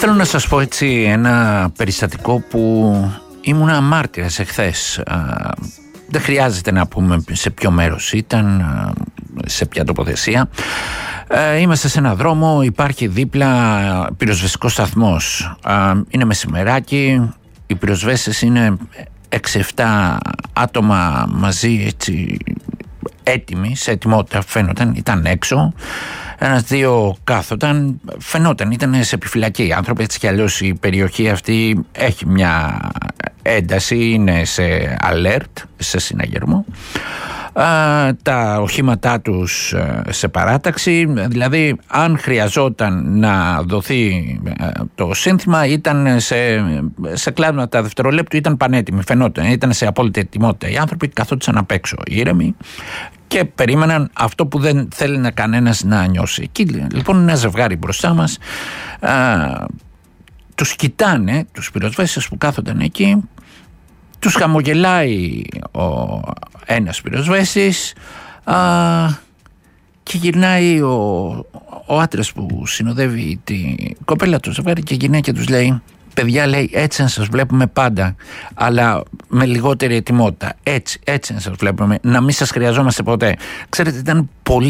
Θέλω να σας πω έτσι ένα περιστατικό που ήμουνα μάρτυρας εχθές. Δεν χρειάζεται να πούμε σε ποιο μέρος ήταν, σε ποια τοποθεσία. Είμαστε σε ένα δρόμο, υπάρχει δίπλα πυροσβεστικός σταθμός. Είναι μεσημεράκι, οι πυροσβέστες είναι 6-7 άτομα μαζί, έτσι, έτοιμοι, σε ετοιμότητα φαίνονταν, ήταν έξω. Ένας-δύο κάθονταν, φαινόταν, ήταν σε επιφυλακή οι άνθρωποι, έτσι κι αλλιώς η περιοχή αυτή έχει μια ένταση, είναι σε alert, σε συναγερμό. Τα οχήματά τους σε παράταξη, δηλαδή αν χρειαζόταν να δοθεί το σύνθημα ήταν σε κλάσματα δευτερολέπτου, ήταν πανέτοιμοι, φαινόταν, ήταν σε απόλυτη ετοιμότητα. Οι άνθρωποι καθόντουσαν απ' έξω ήρεμοι και περίμεναν αυτό που δεν θέλει να κανένας να νιώσει. Εκεί λοιπόν ένα ζευγάρι μπροστά μας, τους κοιτάνε τους πυροσβέστες που κάθονταν εκεί, τους χαμογελάει ένας πυροσβέστης και γυρνάει ο άντρας που συνοδεύει την κοπέλα του ζευγάρι και γυρνάει και τους λέει: παιδιά, λέει, έτσι να σας βλέπουμε πάντα, αλλά με λιγότερη ετοιμότητα. Έτσι να σας βλέπουμε, να μην σας χρειαζόμαστε ποτέ. Ξέρετε, ήταν πολύ